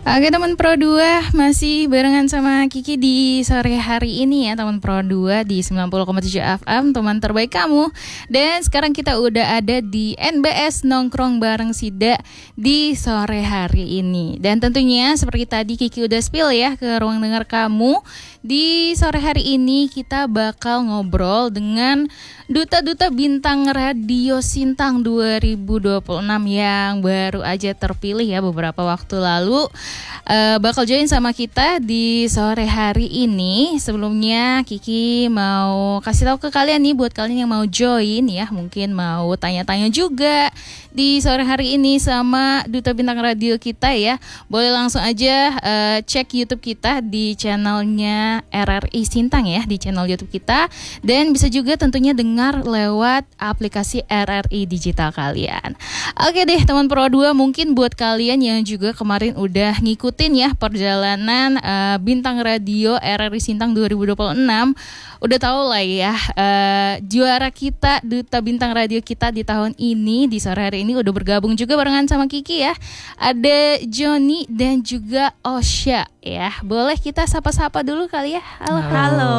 Oke teman Pro 2, masih barengan sama Kiki di sore hari ini ya teman Pro 2 di 90,7 FM, teman terbaik kamu. Dan sekarang kita udah ada di NBS Nongkrong bareng Sida di sore hari ini. Dan tentunya seperti tadi Kiki udah spill ya ke ruang dengar kamu. Di sore hari ini kita bakal ngobrol dengan duta-duta bintang radio Sintang 2026 yang baru aja terpilih ya beberapa waktu lalu. Bakal join sama kita di sore hari ini. Sebelumnya Kiki mau kasih tahu ke kalian nih, buat kalian yang mau join ya, mungkin mau tanya-tanya juga di sore hari ini sama duta bintang radio kita ya, boleh langsung aja cek YouTube kita di channelnya RRI Sintang ya, di channel YouTube kita. Dan bisa juga tentunya dengar lewat aplikasi RRI digital kalian. Oke deh teman Pro 2, mungkin buat kalian yang juga kemarin udah ngikutin ya perjalanan bintang radio RRI Sintang 2026, udah tahu lah ya juara kita, duta bintang radio kita di tahun ini, di sore hari ini udah bergabung juga barengan sama Kiki ya. Ada Johnny dan juga Osha ya. Boleh kita sapa-sapa dulu kali ya. Halo.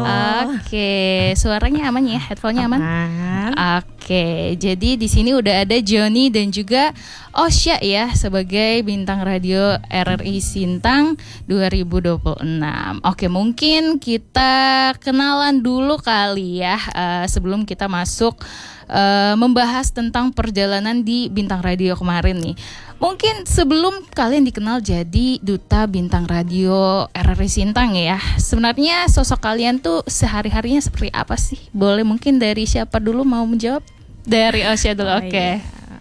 Oke, suaranya aman ya? Headphone-nya aman? Oke, jadi di sini udah ada Johnny dan juga Osha ya sebagai bintang radio RRI Sintang 2026. Oke, mungkin kita kenalan dulu kali ya sebelum kita masuk membahas tentang perjalanan di bintang radio kemarin nih. Mungkin sebelum kalian dikenal jadi duta bintang radio RRI Sintang ya, sebenarnya sosok kalian tuh sehari-harinya seperti apa sih? Boleh mungkin dari siapa dulu mau menjawab? Dari Osha dulu, oke. Iya.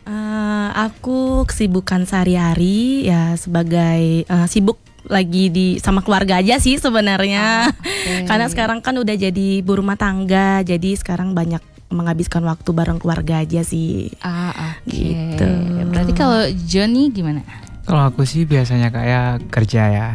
Aku kesibukan sehari-hari ya sebagai sibuk lagi sama keluarga aja sih sebenarnya. Karena sekarang kan udah jadi ibu rumah tangga, jadi sekarang banyak menghabiskan waktu bareng keluarga aja sih. Gitu. Berarti kalau Johnny gimana? Kalau aku sih biasanya kayak kerja ya.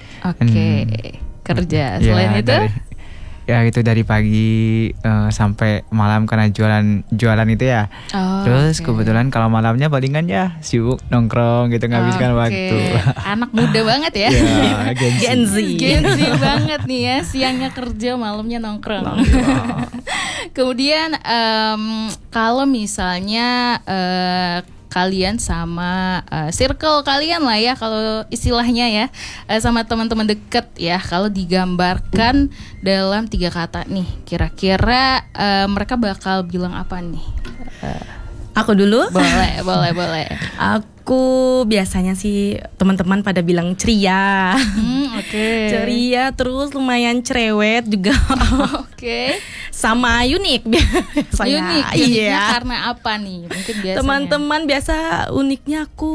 Kerja. Selain itu? Dari pagi sampai malam karena jualan itu ya. Terus kebetulan kalau malamnya palingan ya sibuk nongkrong gitu, ngabiskan waktu. Anak muda banget ya. Gen Z. Gen Z banget nih ya, siangnya kerja, malamnya nongkrong. Kemudian kalau misalnya kalian sama circle kalian lah ya, kalau istilahnya ya, sama teman-teman deket ya, kalau digambarkan dalam 3 kata nih, kira-kira mereka bakal bilang apa nih? Aku dulu? Boleh. Aku biasanya sih teman-teman pada bilang ceria. Ceria, terus lumayan cerewet juga. Sama unik. Uniknya karena apa nih? Mungkin biasanya teman-teman biasa uniknya aku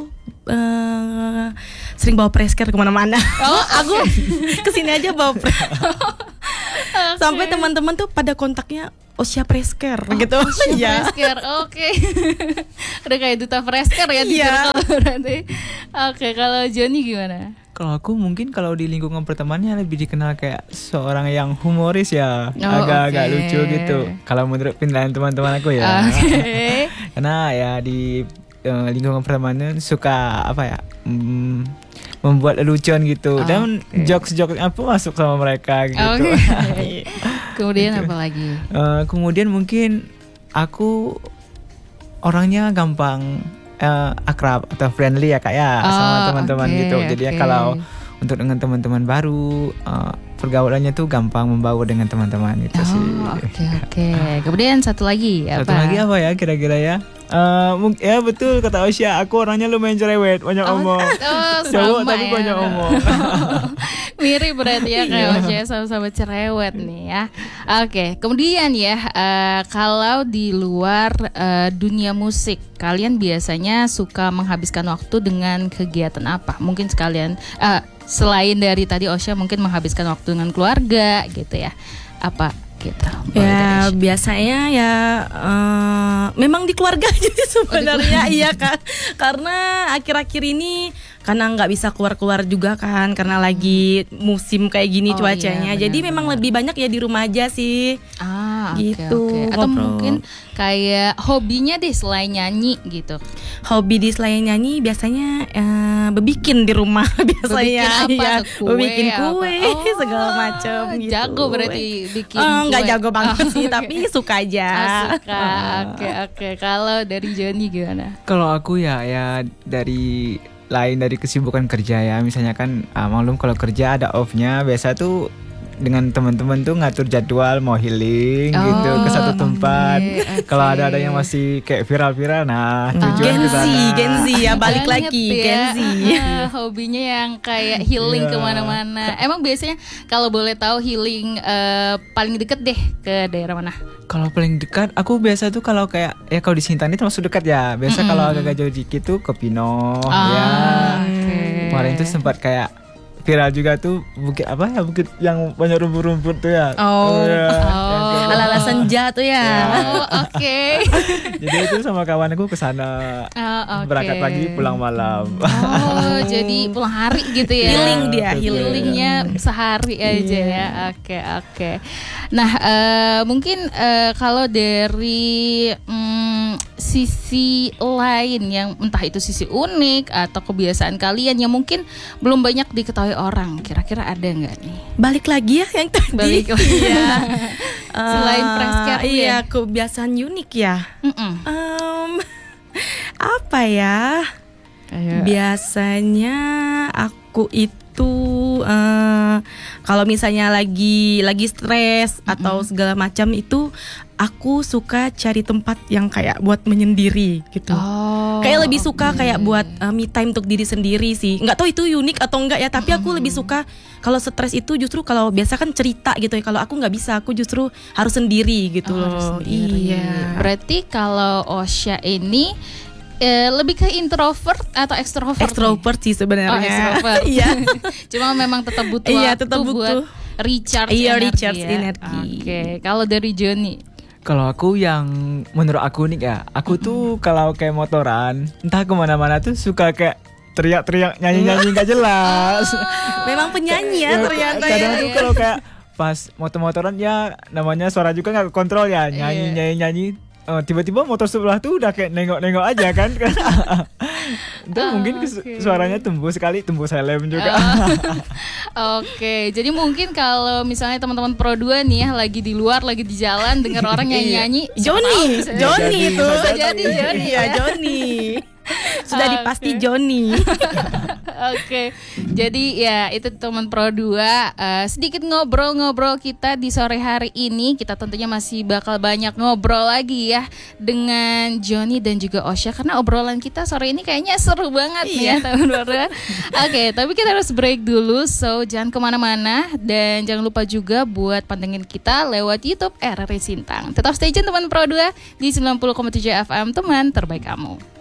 sering bawa presker kemana-mana. Aku kesini aja bawa presker. Sampai teman-teman tuh pada kontaknya Osha Presker gitu. Osha Presker, oke. Udah kayak duta Presker ya di berarti. Oke, kalau Johnny gimana? Kalau aku mungkin kalau di lingkungan pertemanannya lebih dikenal kayak seorang yang humoris ya, agak-agak lucu gitu. Kalau menurut penilaian teman-teman aku ya. Karena ya di lingkungan pertemanan suka apa ya, membuat lelucon gitu, dan jokes-jokes apa masuk sama mereka gitu. Kemudian apa lagi? Kemudian mungkin aku orangnya gampang akrab atau friendly ya kayak sama teman-teman gitu. Jadi kalau untuk dengan teman-teman baru pergaulannya tuh gampang membawa dengan teman-teman gitu sih. Kemudian satu lagi apa? Satu lagi apa ya kira-kira ya? Ya betul kata Osha, aku orangnya lumayan cerewet, banyak omong. Cowok tapi banyak omong. Mirip berarti ya kayak Osha, sama-sama cerewet nih ya. Oke, kemudian ya kalau di luar dunia musik, kalian biasanya suka menghabiskan waktu dengan kegiatan apa? Mungkin sekalian selain dari tadi Osha mungkin menghabiskan waktu dengan keluarga gitu ya. Apa gitu? Ya biasanya ya memang di keluarga aja sebenarnya. Iya kan, karena akhir-akhir ini karena nggak bisa keluar-keluar juga kan, karena lagi musim kayak gini cuacanya. Iya, jadi memang lebih banyak ya di rumah aja sih. Gitu. Atau mungkin kayak hobinya deh selain nyanyi gitu. Hobi di selain nyanyi biasanya berbikin di rumah biasanya. Berbikin apa Iya, tuh? Kue bikin apa? kue segala macam gitu. Jago berarti bikin Nggak kue. jago banget sih, Oke. tapi suka aja. Suka. Oke. Kalau dari Joni gimana? Kalau aku ya dari lain dari kesibukan kerja ya, misalnya kan maklum kalau kerja ada off-nya, biasa tuh dengan teman-teman tuh ngatur jadwal mau healing gitu ke satu tempat. oke. Kalau ada yang masih kayak viral-viral, nah tujuan ke sana. Gen Z ya, balik Banget lagi ya. Gen Z. Hobinya yang kayak healing Iya. kemana-mana. Emang biasanya kalau boleh tahu healing paling deket deh ke daerah mana? Kalau paling dekat, aku biasa tuh kalau kayak ya kalau di Sintani termasuk dekat ya. Biasa kalau agak jauh dikit tuh ke Pino ya. Oke. Kemarin tuh sempat kayak viral juga tuh bukit apa ya, bukit yang banyak rumput-rumput tuh ya. Oh. Ya, yang kayak- Ala-ala senja tuh ya. Oh, oke. Jadi itu sama kawan aku ke sana. Oh, oke. Berangkat pagi pulang malam. Oh, jadi pulang hari gitu ya. Healing dia, Healingnya sehari aja ya. Oke. Nah, mungkin kalau dari sisi lain yang entah itu sisi unik atau kebiasaan kalian yang mungkin belum banyak diketahui orang, kira-kira ada nggak nih? Balik lagi ya yang tadi. Balik lagi. Iya. Selain fresh care Iya, ya? kebiasaan unik ya. Mm-mm. Apa ya? Biasanya aku itu kalau misalnya lagi stres atau segala macam itu aku suka cari tempat yang kayak buat menyendiri gitu. Oh, Kayak lebih suka kayak buat me time untuk diri sendiri sih. Nggak tahu itu unik atau enggak ya, tapi aku lebih suka kalau stres itu justru kalau biasa kan cerita gitu ya. Kalau aku nggak bisa, aku justru harus sendiri gitu loh. harus sendiri. Iya. Berarti kalau Osha ini lebih ke introvert atau extrovert? nih? Extrovert sih Oh, sebenarnya. extrovert. Iya. Cuma memang tetap butuh Iya, waktu tetap butuh. buat recharge Iya, energi recharge ya. energi. Oke, kalau dari Joni. Kalau aku yang menurut aku nih ya, aku tuh kalau kayak motoran, entah kemana-mana tuh suka kayak teriak-teriak, nyanyi-nyanyi nggak jelas. Memang penyanyi ya ternyata Kadang ya. tuh kalau kayak pas motor-motoran ya namanya suara juga nggak kontrol ya, nyanyi. Tiba-tiba motor sebelah tuh udah kayak nengok-nengok aja kan. Dan mungkin suaranya tembus helm juga. Oke, jadi mungkin kalau misalnya teman-teman Pro 2 nih ya lagi di luar, lagi di jalan dengar orang nyanyi-nyanyi, siapa tahu Joni bisa itu. Bisa jadi Joni Iya, ya. Joni. Sudah dipasti Joni. Oke, jadi ya itu teman Pro 2 sedikit ngobrol-ngobrol kita di sore hari ini. Kita tentunya masih bakal banyak ngobrol lagi ya dengan Joni dan juga Osha, karena obrolan kita sore ini kayaknya seru banget nih ya teman Pro 2. Oke, tapi kita harus break dulu, so jangan kemana-mana dan jangan lupa juga buat pantengin kita lewat YouTube RRI Sintang. Tetap stay tune teman Pro 2 di 90,7 FM, teman terbaik kamu.